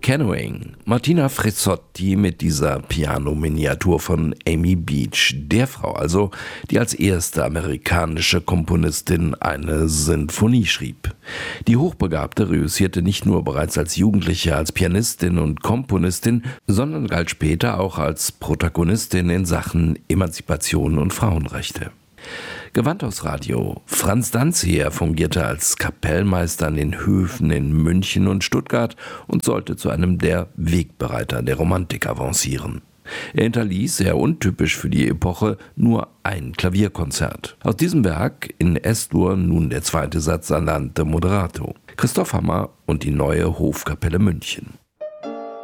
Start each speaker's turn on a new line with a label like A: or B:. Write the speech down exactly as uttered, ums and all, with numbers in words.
A: Canoeing. Martina Frizzotti mit dieser Piano-Miniatur von Amy Beach, der Frau also, die als erste amerikanische Komponistin eine Sinfonie schrieb. Die Hochbegabte reüssierte nicht nur bereits als Jugendliche als Pianistin und Komponistin, sondern galt später auch als Protagonistin in Sachen Emanzipation und Frauenrechte. Gewandhausradio. Franz Danziger fungierte als Kapellmeister an den Höfen in München und Stuttgart und sollte zu einem der Wegbereiter der Romantik avancieren. Er hinterließ, sehr untypisch für die Epoche, nur ein Klavierkonzert. Aus diesem Werk in Es-Dur nun der zweite Satz Andante moderato. Christoph Hammer und die neue Hofkapelle München.